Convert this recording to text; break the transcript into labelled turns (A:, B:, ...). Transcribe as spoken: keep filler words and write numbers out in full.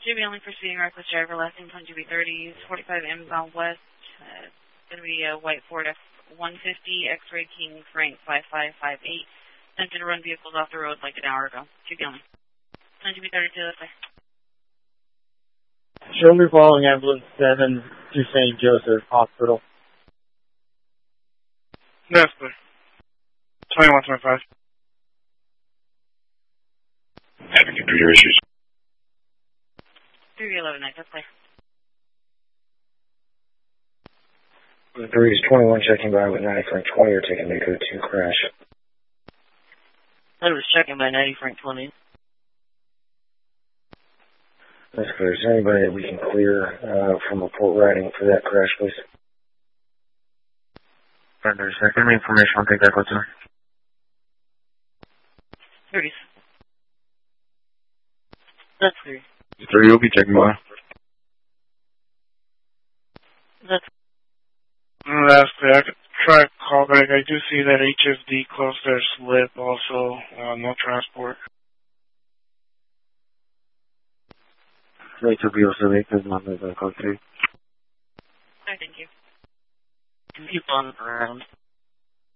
A: J B only proceeding reckless driver, last name on G B thirty, forty-five inbound west. Uh, it's going to be a white Ford F one fifty, X-Ray King Frank five five five eight. Attempted to run vehicles off the road like an hour ago. J B only. On G B thirty-two, that's way.
B: Show me following ambulance seven to Saint Joseph Hospital.
C: That's good. twenty-one twenty-five.
D: Having computer issues.
A: three eleven nine, that's way.
E: three is twenty-one, checking by with ninety Frank twenty, or taking Echo two crash.
F: I was checking by ninety Frank twenty.
E: That's clear. Is there anybody that we can clear uh, from report writing for that crash, please?
G: Thunder, second information, I'll take that call, sir.
A: thirty.
F: That's three.
D: Three will be checking by.
F: That's
C: That's clear. I could try to call back. I do see that H S D closed their slip also. Uh, no transport.
G: Right to be also make this number, call three.
A: Alright, thank you.
F: keep on around.